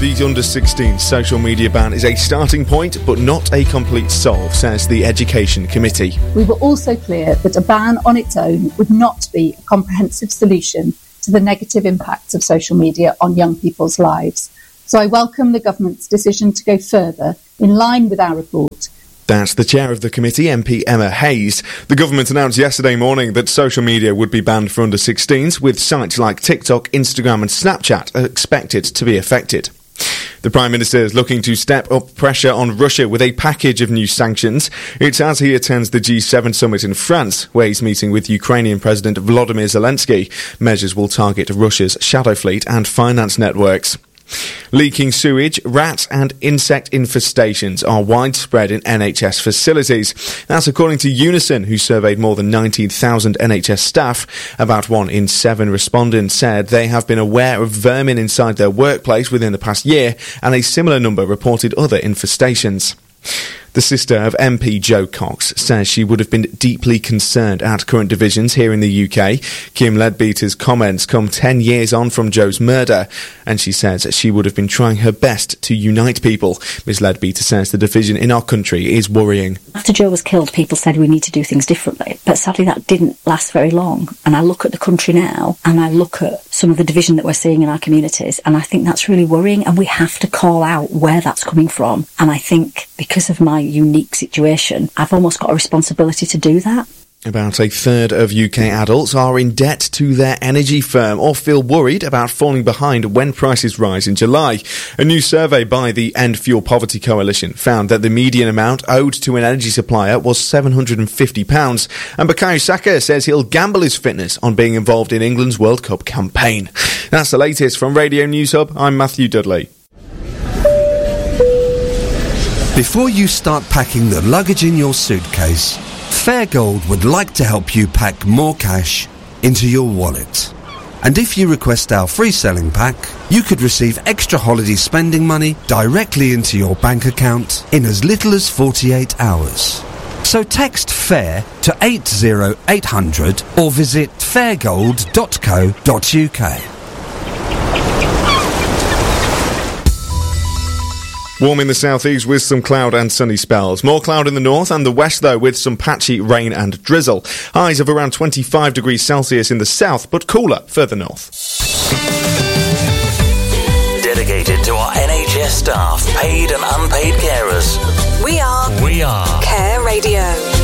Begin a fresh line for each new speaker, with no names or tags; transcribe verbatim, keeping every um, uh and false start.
the under sixteen social media ban is a starting point, but not a complete solve, says the Education Committee.
We were also clear that a ban on its own would not be a comprehensive solution to the negative impacts of social media on young people's lives. So I welcome the government's decision to go further, in line with our report.
That's the chair of the committee, M P Emma Hayes. The government announced yesterday morning that social media would be banned for under sixteens, with sites like TikTok, Instagram and Snapchat expected to be affected. The Prime Minister is looking to step up pressure on Russia with a package of new sanctions. It's as he attends the G seven summit in France, where he's meeting with Ukrainian President Volodymyr Zelensky. Measures will target Russia's shadow fleet and finance networks. Leaking sewage, rat and insect infestations are widespread in N H S facilities. That's according to Unison, who surveyed more than nineteen thousand N H S staff. About one in seven respondents said they have been aware of vermin inside their workplace within the past year, and a similar number reported other infestations. The sister of M P Jo Cox says she would have been deeply concerned at current divisions here in the U K. Kim Leadbeater's comments come ten years on from Jo's murder, and she says she would have been trying her best to unite people. Miz Leadbeater says the division in our country is worrying.
After Jo was killed, people said we need to do things differently, but sadly that didn't last very long. And I look at the country now, and I look at some of the division that we're seeing in our communities, and I think that's really worrying, and we have to call out where that's coming from. And I think because of my unique situation, I've almost got a responsibility to do that.
About a third of U K adults are in debt to their energy firm or feel worried about falling behind when prices rise in July. A new survey by the End Fuel Poverty Coalition found that the median amount owed to an energy supplier was seven hundred fifty pounds, and Bukayo Saka says he'll gamble his fitness on being involved in England's World Cup campaign. That's the latest from Radio News Hub. I'm Matthew Dudley.
Before you start packing the luggage in your suitcase, Fairgold would like to help you pack more cash into your wallet. And if you request our free selling pack, you could receive extra holiday spending money directly into your bank account in as little as forty-eight hours. So text FAIR to eight zero eight hundred or visit fairgold dot co dot uk.
Warm in the southeast with some cloud and sunny spells. More cloud in the north and the west, though, with some patchy rain and drizzle. Highs of around twenty-five degrees Celsius in the south, but cooler further north.
Dedicated to our N H S staff, paid and unpaid carers.
We are...
We are...
Care Radio.